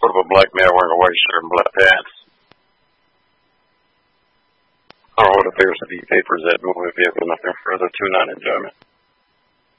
foot of a black male wearing a white shirt and black pants. Or what appears to be papers that move a vehicle, nothing further to non-enjoyment.